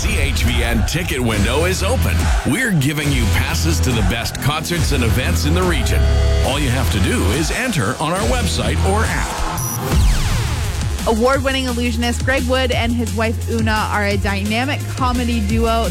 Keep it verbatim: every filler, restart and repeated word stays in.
C H V N ticket window is open. We're giving you passes to the best concerts and events in the region. All you have to do is enter on our website or app. Award-winning illusionist Greg Wood and his wife Una are a dynamic comedy duo